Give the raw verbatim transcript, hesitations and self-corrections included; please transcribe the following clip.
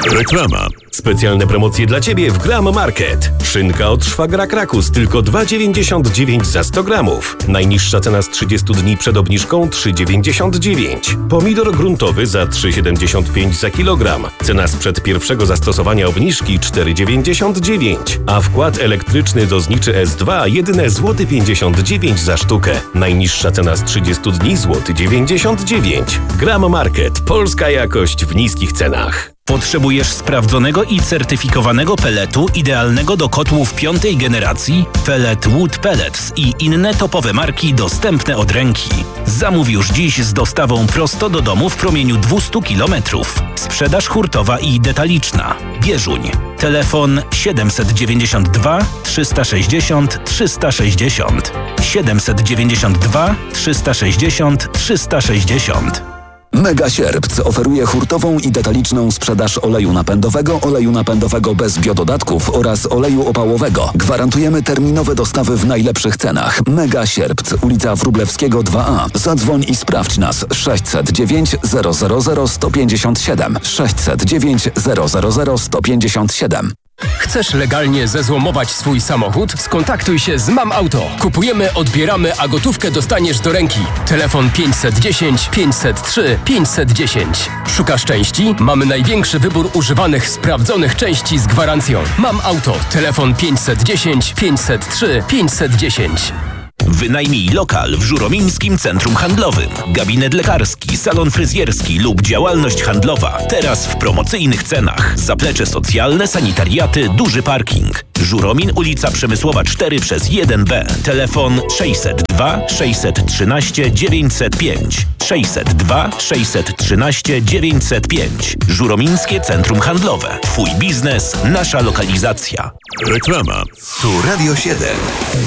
Reklama. Specjalne promocje dla Ciebie w Gram Market. Szynka od szwagra Krakus tylko dwa dziewięćdziesiąt dziewięć za sto gramów. Najniższa cena z trzydziestu dni przed obniżką trzy dziewięćdziesiąt dziewięć. Pomidor gruntowy za trzy siedemdziesiąt pięć za kilogram. Cena sprzed pierwszego zastosowania obniżki cztery dziewięćdziesiąt dziewięć. A wkład elektryczny do zniczy S dwa jedyne złoty pięćdziesiąt dziewięć za sztukę. Najniższa cena z trzydziestu dni złoty dziewięćdziesiąt dziewięć. Gram Market. Polska jakość w niskich cenach. Potrzebujesz sprawdzonego i certyfikowanego peletu idealnego do kotłów piątej generacji? Pellet Wood Pellets i inne topowe marki dostępne od ręki. Zamów już dziś z dostawą prosto do domu w promieniu dwieście kilometrów. Sprzedaż hurtowa i detaliczna. Bieżuń. Telefon siedem dziewięć dwa trzysta sześćdziesiąt trzysta sześćdziesiąt. siedem dziewięć dwa trzysta sześćdziesiąt trzysta sześćdziesiąt. Mega Sierpc oferuje hurtową i detaliczną sprzedaż oleju napędowego, oleju napędowego bez biododatków oraz oleju opałowego. Gwarantujemy terminowe dostawy w najlepszych cenach. Mega Sierpc, ulica Wróblewskiego dwa A. Zadzwoń i sprawdź nas sześćset dziewięć zero zero zero sto pięćdziesiąt siedem. sześćset dziewięć zero zero zero sto pięćdziesiąt siedem. Chcesz legalnie zezłomować swój samochód? Skontaktuj się z Mam Auto. Kupujemy, odbieramy, a gotówkę dostaniesz do ręki. Telefon pięćset dziesięć pięćset trzy pięćset dziesięć. Szukasz części? Mamy największy wybór używanych, sprawdzonych części z gwarancją. Mam Auto. Telefon pięćset dziesięć pięćset trzy pięćset dziesięć. Wynajmij lokal w Żuromińskim Centrum Handlowym. Gabinet lekarski, salon fryzjerski lub działalność handlowa. Teraz w promocyjnych cenach. Zaplecze socjalne, sanitariaty, duży parking. Żuromin, ulica Przemysłowa cztery przez jeden B. Telefon sześćset dwa sześćset trzynaście dziewięćset pięć. sześćset dwa sześćset trzynaście dziewięćset pięć. Żuromińskie Centrum Handlowe. Twój biznes, nasza lokalizacja. Reklama. Tu Radio siedem.